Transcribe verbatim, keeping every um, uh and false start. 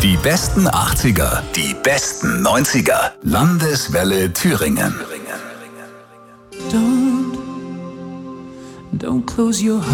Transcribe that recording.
Die besten achtziger, die besten neunziger. Landeswelle Thüringen. Don't, don't close your heart.